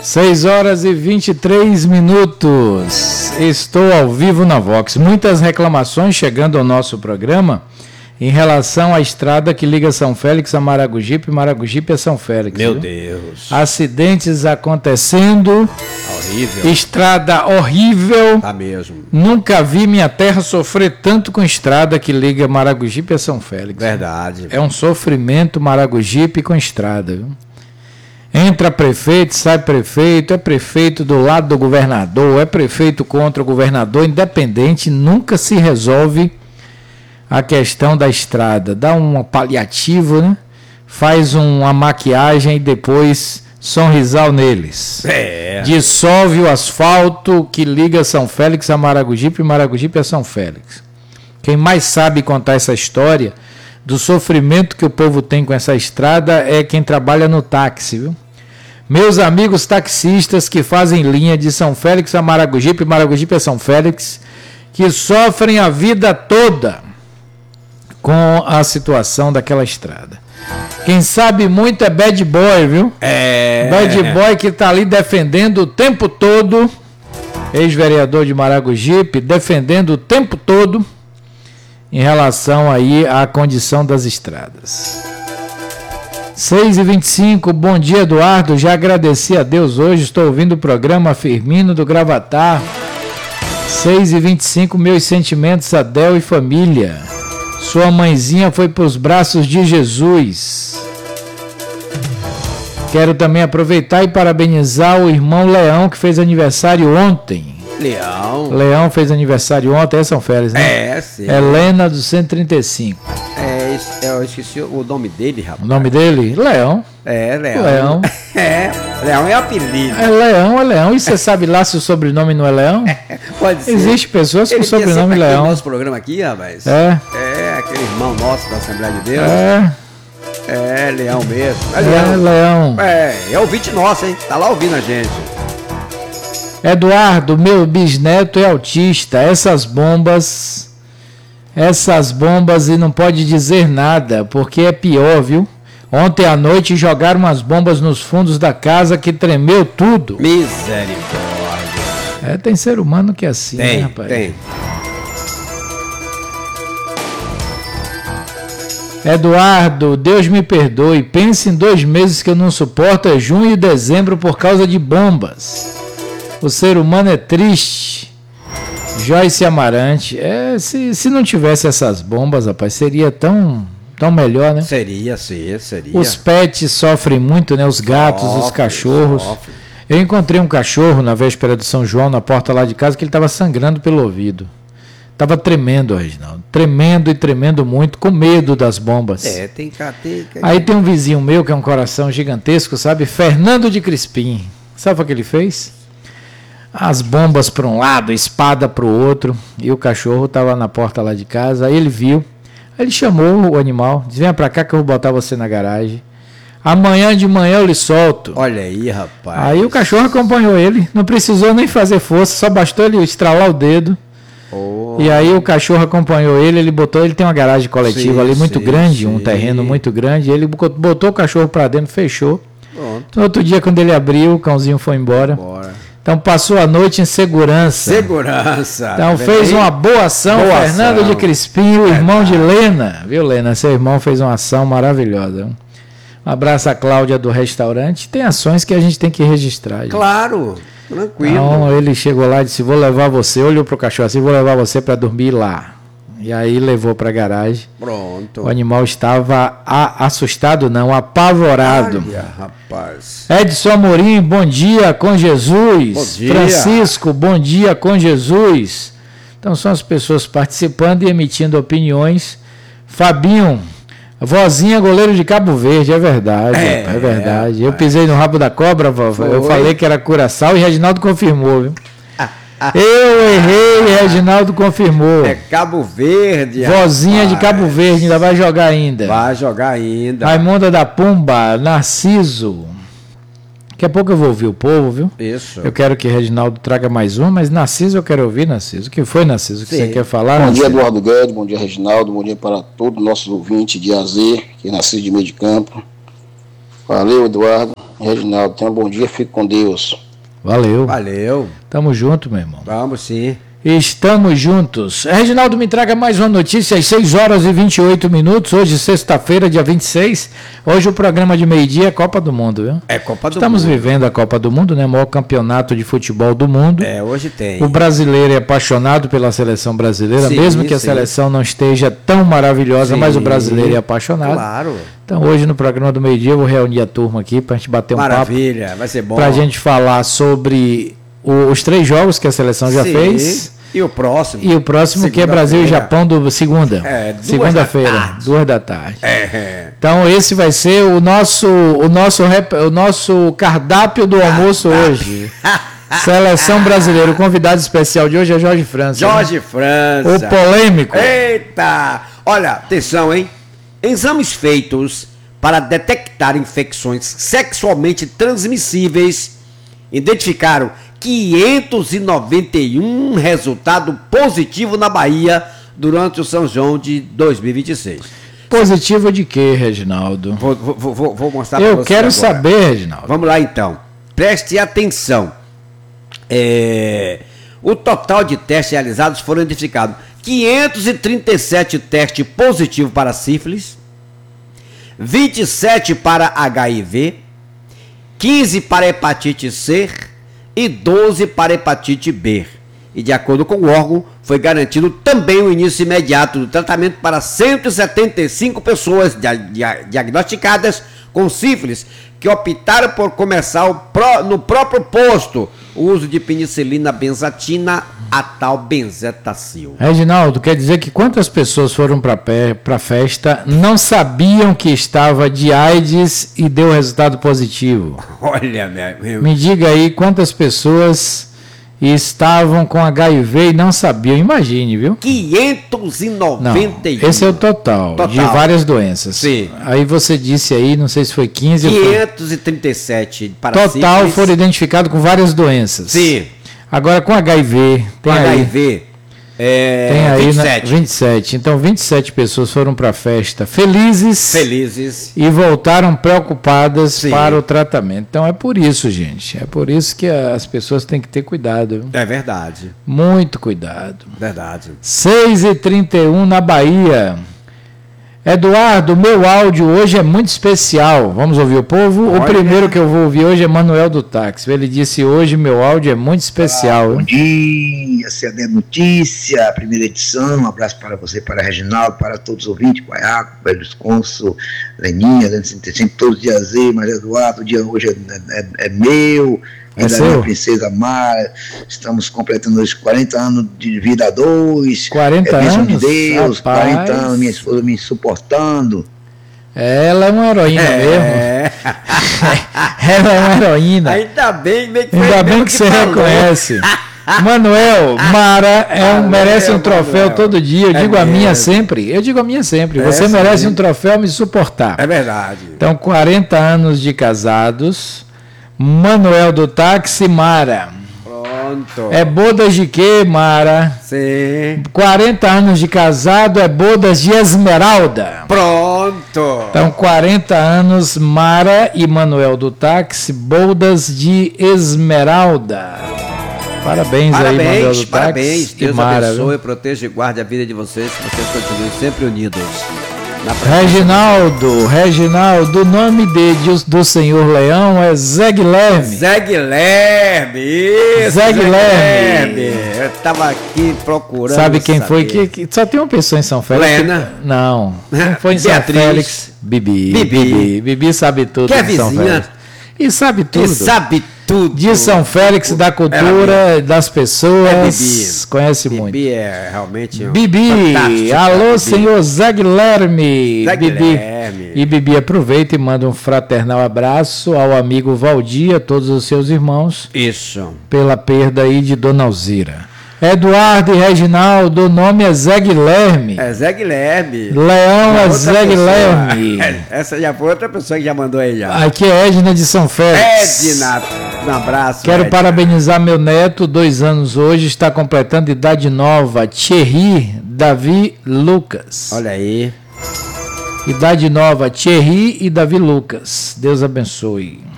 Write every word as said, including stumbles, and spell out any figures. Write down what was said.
seis horas e vinte e três minutos. Estou ao vivo na Vox. Muitas reclamações chegando ao nosso programa em relação à estrada que liga São Félix a Maragogipe e Maragogipe a São Félix. Meu viu? Deus. Acidentes acontecendo. Horrível. Estrada horrível. Tá mesmo. Nunca vi minha terra sofrer tanto com estrada que liga Maragogipe a São Félix. Verdade. É um sofrimento Maragogipe com estrada, viu? Entra prefeito, sai prefeito, é prefeito do lado do governador, é prefeito contra o governador, independente, nunca se resolve a questão da estrada. Dá um paliativo, né? Faz uma maquiagem e depois sorrisal neles. É. Dissolve o asfalto que liga São Félix a Maragogipe e Maragogipe a São Félix. Quem mais sabe contar essa história do sofrimento que o povo tem com essa estrada é quem trabalha no táxi, viu? Meus amigos taxistas que fazem linha de São Félix a Maragogipe, Maragogipe a São Félix, que sofrem a vida toda com a situação daquela estrada. Quem sabe muito é bad boy, viu? É. Bad boy que está ali defendendo o tempo todo, ex-vereador de Maragogipe, defendendo o tempo todo em relação aí à condição das estradas. seis e vinte e cinco, bom dia, Eduardo. Já agradeci a Deus hoje, estou ouvindo o programa Firmino do Gravatar. seis e vinte e cinco, meus sentimentos a Del e família. Sua mãezinha foi para os braços de Jesus. Quero também aproveitar e parabenizar o irmão Leão, que fez aniversário ontem. Leão. Leão fez aniversário ontem, é São Félix, né? É, sim. Helena do cento e trinta e cinco. É, eu esqueci o nome dele, rapaz. O nome dele? Leão. É, Leão. Leão. É, Leão é apelido. É Leão, é Leão. E você sabe lá se o sobrenome não é Leão? Pode ser. Existe pessoas com Ele sobrenome Leão. Leão. O nosso programa aqui, rapaz. É. É, aquele irmão nosso da Assembleia de Deus. É. É, Leão mesmo. É, É, Leão. Leão. É, é ouvinte nosso, hein? Tá lá ouvindo a gente. Eduardo, meu bisneto é autista. Essas bombas, essas bombas e não pode dizer nada, porque é pior, viu? Ontem à noite jogaram umas bombas nos fundos da casa que tremeu tudo. Misericórdia. É, tem ser humano que é assim, Tem, né, rapaz? tem. Eduardo, Deus me perdoe. Pense em dois meses que eu não suporto, é junho e dezembro por causa de bombas. O ser humano é triste. Joyce Amarante. É, se, se não tivesse essas bombas, rapaz, seria tão, tão melhor, né? Seria, sim, seria. Os pets sofrem muito, né? Os gatos, Sofre, os cachorros. sofre. Eu encontrei um cachorro na véspera de São João, na porta lá de casa, que ele estava sangrando pelo ouvido. Estava tremendo, Reginaldo. Tremendo e tremendo muito, com medo das bombas. É, tem tem. Aí tem um vizinho meu, que é um coração gigantesco, sabe? Fernando de Crispim. Sabe o que ele fez? As bombas para um lado, espada para o outro. E o cachorro estava na porta lá de casa. Aí ele viu. Aí ele chamou o animal. Disse, venha para cá que eu vou botar você na garagem. Amanhã de manhã eu lhe solto. Olha aí, rapaz. Aí o cachorro acompanhou ele. Não precisou nem fazer força. Só bastou ele estralar o dedo. Oh. E aí o cachorro acompanhou ele. Ele botou... Ele tem uma garagem coletiva Sim, ali muito sim, grande. sim. Um terreno muito grande. Ele botou o cachorro para dentro, fechou. Pronto. No outro dia, quando ele abriu, o cãozinho foi embora. Bora. Então passou a noite em segurança. Segurança. Então Tá fez vendo aí? uma boa ação, Boa Fernando ação. de Crispim, o irmão de Lena. Viu, Lena? Seu irmão fez uma ação maravilhosa. Um abraço a Cláudia do restaurante. Tem ações que a gente tem que registrar. Gente. Claro, tranquilo. Então ele chegou lá e disse, vou levar você, olhou pro cachorro assim, vou levar você para dormir lá. E aí levou para a garagem. Pronto. O animal estava a, assustado, não, apavorado. Olha, rapaz. Edson Amorim, bom dia com Jesus. Bom dia. Francisco, bom dia com Jesus. Então são as pessoas participando e emitindo opiniões. Fabinho, vozinha goleiro de Cabo Verde, é verdade, É, é, verdade. é, Eu pisei no rabo da cobra, vovó. Eu Foi. falei que era Curaçao e Reginaldo confirmou, viu? Eu errei e Reginaldo confirmou. É Cabo Verde. Vozinha de rapaz. Cabo Verde, ainda vai jogar ainda. Vai jogar ainda. Raimunda da Pumba, Narciso. Daqui a pouco eu vou ouvir o povo, viu? Isso. Eu quero que Reginaldo traga mais um, mas Narciso eu quero ouvir, Narciso. O que foi, Narciso? O que Sim. você quer falar? Bom dia, Narciso? Eduardo Guedes, bom dia, Reginaldo, bom dia para todos os nossos ouvintes de A Z, que nasceu de meio de campo. Valeu, Eduardo. Reginaldo, tenha um bom dia, fique com Deus. Valeu. Valeu. Tamo junto, meu irmão. Vamos sim. Estamos juntos. Reginaldo, me traga mais uma notícia às seis horas e vinte e oito minutos. Hoje, sexta-feira, dia vinte e seis. Hoje o programa de meio-dia é Copa do Mundo, viu? É Copa do Estamos Mundo. vivendo a Copa do Mundo, né? O maior campeonato de futebol do mundo. É, hoje tem. O brasileiro é apaixonado pela seleção brasileira, Sim, mesmo que a sim. seleção não esteja tão maravilhosa, Sim. mas o brasileiro é apaixonado. Claro. Então hoje no programa do meio-dia eu vou reunir a turma aqui para a gente bater um Maravilha, papo. vai ser bom. Para a gente falar sobre o- os três jogos que a seleção já Sim. fez. E o próximo? E o próximo que é Brasil e Segunda-feira. Japão do segunda. É, duas Segunda-feira, da tarde. duas da tarde. É. Então esse vai ser o nosso, o nosso, rep- o nosso cardápio do almoço hoje. Seleção brasileira. O convidado especial de hoje é Jorge França. Jorge França. O polêmico. Eita! Olha, atenção, hein? Exames feitos para detectar infecções sexualmente transmissíveis identificaram quinhentos e noventa e um resultados positivos na Bahia durante o São João de dois mil e vinte e seis. Positivo de quê, Reginaldo? Vou, vou, vou, vou mostrar para Eu você quero agora. saber, Reginaldo. Vamos lá então. Preste atenção. É, o total de testes realizados foram identificados quinhentos e trinta e sete testes positivos para sífilis, vinte e sete para H I V, quinze para hepatite C e doze para hepatite B. E de acordo com o órgão, foi garantido também o início imediato do tratamento para cento e setenta e cinco pessoas dia- dia- diagnosticadas com sífilis, que optaram por começar o pró- no próprio posto o uso de penicilina benzatina, a tal benzetacil. Reginaldo, quer dizer que quantas pessoas foram para a festa, não sabiam que estava de AIDS e deu resultado positivo? Olha, meu, Me diga aí quantas pessoas estavam com H I V e não sabiam. Imagine, viu? quinhentos e Não, noventa e um. esse é o total, Total. de várias doenças. Sim. Aí você disse aí, não sei se foi quinze ou foi... quinhentos e trinta e sete para Total sífilis. foram identificados com várias doenças. Sim. Agora com H I V, Com tem H I aí, V, é, tem aí vinte e na- sete. vinte e sete. Então vinte e sete pessoas foram para a festa felizes. Felizes. E voltaram preocupadas Sim. para o tratamento. Então é por isso, gente. É por isso que as pessoas têm que ter cuidado. Viu? É verdade, Muito cuidado. verdade. seis e trinta e um na Bahia. Eduardo, meu áudio hoje é muito especial. Vamos ouvir o povo? Olha. O primeiro que eu vou ouvir hoje é Manuel do Táxi. Ele disse hoje meu áudio é muito especial. Bom dia, C D Notícia, primeira edição. Um abraço para você, para Reginaldo, para todos os ouvintes, Guaiaco, Velhos Consul, Leninha, Leandro sempre todos os dias aí, mas Eduardo, o dia hoje é, é, é meu. É E da seu? minha princesa Mara, estamos completando os quarenta anos de vida a dois. quarenta é bênção anos? de Deus, Rapaz. quarenta anos, minha esposa me suportando. Ela é uma heroína mesmo. É. Ela é uma heroína. Ainda bem, bem que foi Ainda ele bem mesmo que você falou. reconhece. Manuel, Mara é um, Valeu, merece um troféu Manuel. todo dia. Eu É digo a minha mesmo. sempre. Eu digo a minha sempre. É, Você sim. merece um troféu me suportar. É verdade. Então, quarenta anos de casados. Manuel do Táxi, Mara. Pronto. É bodas de quê, Mara? Sim. quarenta anos de casado é bodas de Esmeralda. Pronto. Então, quarenta anos, Mara e Manuel do Táxi, bodas de Esmeralda. Parabéns, aí, Manuel Parabéns, do parabéns. Táxi e Deus Mara. abençoe, viu? proteja e guarde a vida de vocês, que vocês continuem sempre unidos. Na Reginaldo, Reginaldo, o nome de, de- do senhor Leão é Zé Guilherme. Zé Guilherme, isso, Zé Guilherme. Eu tava aqui procurando. Sabe quem saber. foi? Que, que- só tem uma pessoa em São Félix. Lena. que- não, não foi em São Beatriz. Félix. Bibi. Bibi. Bibi. Bibi sabe tudo Que é de São vizinha. Félix. E sabe tudo. Que sabe tudo. De São Félix, da cultura, das pessoas. É Bibi. Conhece muito. Bibi é realmente um Bibi, fantástico, alô, Bibi. senhor Zé Guilherme. Zé Bibi. Guilherme. E Bibi aproveita e manda um fraternal abraço ao amigo Valdir, a todos os seus irmãos, Isso. pela perda aí de Dona Alzira. Eduardo e Reginaldo, o nome é Zé Guilherme. É Zé Guilherme. Leão é Outra Zé pessoa. Guilherme. Essa já foi outra pessoa que já mandou aí já. Aqui é Edna de São Félix. Edna, um abraço. Quero Edna. parabenizar meu neto, dois anos hoje, está completando idade nova, Thierry Davi Lucas. Olha aí. Idade nova, Thierry e Davi Lucas. Deus abençoe.